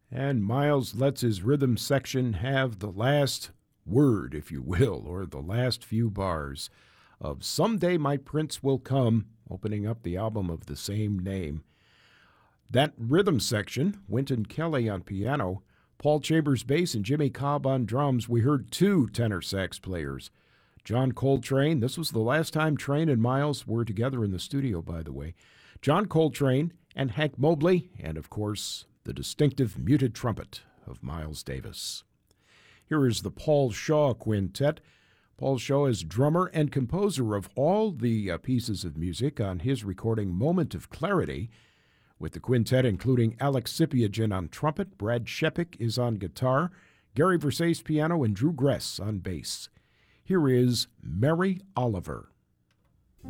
And Miles lets his rhythm section have the last word, if you will, or the last few bars of Someday My Prince Will Come, opening up the album of the same name. That rhythm section, Wynton Kelly on piano, Paul Chambers bass, and Jimmy Cobb on drums. We heard two tenor sax players. John Coltrane, this was the last time Train and Miles were together in the studio, by the way. John Coltrane and Hank Mobley, and of course, the distinctive muted trumpet of Miles Davis. Here is the Paul Shaw Quintet. Paul Shaw is drummer and composer of all the pieces of music on his recording Moment of Clarity, with the quintet including Alex Sipiagin on trumpet, Brad Shepik is on guitar, Gary Versace piano, and Drew Gress on bass. Here is Mary Oliver.